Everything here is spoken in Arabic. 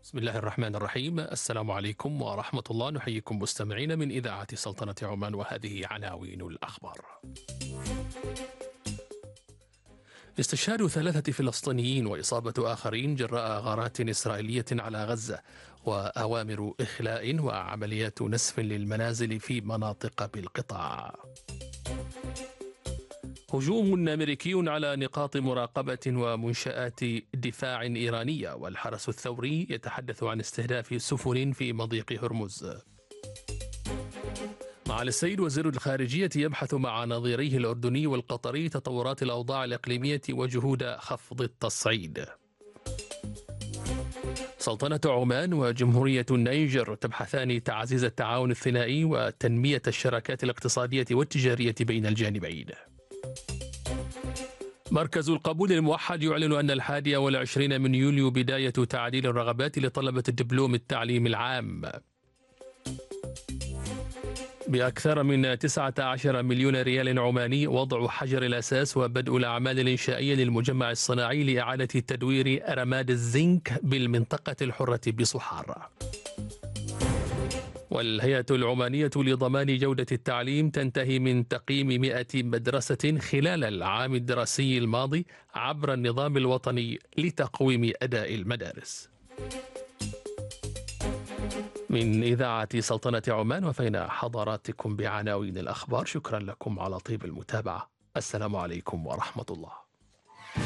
بسم الله الرحمن الرحيم. السلام عليكم ورحمة الله. نحييكم مستمعين من إذاعة سلطنة عمان، وهذه عناوين الأخبار. استشهاد 3 فلسطينيين وإصابة آخرين جراء غارات إسرائيلية على غزة، وأوامر إخلاء وعمليات نسف للمنازل في مناطق بالقطاع. هجوم أمريكي على نقاط مراقبة ومنشآت دفاع إيرانية، والحرس الثوري يتحدث عن استهداف سفن في مضيق هرمز. معالي السيد وزير الخارجية يبحث مع نظيريه الأردني والقطري تطورات الأوضاع الإقليمية وجهود خفض التصعيد. سلطنة عمان وجمهورية النيجر تبحثان تعزيز التعاون الثنائي وتنمية الشراكات الاقتصادية والتجارية بين الجانبين. مركز القبول الموحد يعلن أن 21 من يوليو بداية تعديل الرغبات لطلبة الدبلوم التعليم العام. بأكثر من 19 مليون ريال عماني وضع حجر الأساس وبدء الأعمال الإنشائية للمجمع الصناعي لإعادة تدوير رماد الزنك بالمنطقة الحرة بصحار. والهيئة العمانية لضمان جودة التعليم تنتهي من تقييم 100 مدرسة خلال العام الدراسي الماضي عبر النظام الوطني لتقويم أداء المدارس. من إذاعة سلطنة عمان وفينا حضراتكم بعناوين الأخبار. شكرا لكم على طيب المتابعة. السلام عليكم ورحمة الله.